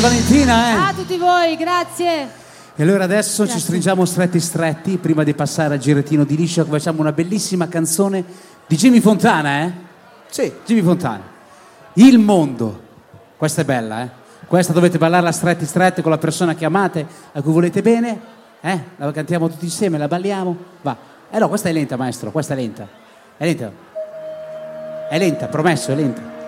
Valentina, a tutti voi, grazie. E allora adesso ci stringiamo stretti prima di passare al girettino di liscio, facciamo una bellissima canzone di Jimmy Fontana, Sì, Jimmy Fontana. Il mondo. Questa è bella, Questa dovete ballarla stretti con la persona che amate, a cui volete bene, La cantiamo tutti insieme, la balliamo, va. No, questa è lenta, maestro, questa è lenta. È lenta. È lenta, promesso, è lenta.